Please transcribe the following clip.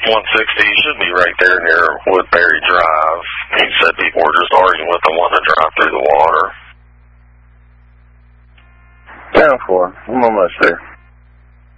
160 should be right there near Woodbury Drive. He said people were just arguing with him wanting to drive through the water. 10-4. I'm almost there.